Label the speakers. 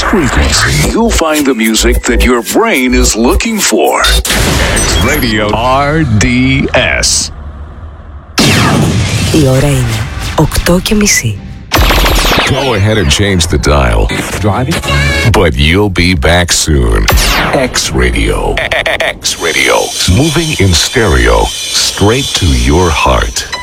Speaker 1: frequency, you'll find the music that your brain is looking for. X Radio RDS.
Speaker 2: Η ώρα είναι 8:30.
Speaker 1: Go ahead and change the dial. Driving? But you'll be back soon. X Radio. X Radio. Moving in stereo. Straight to your heart.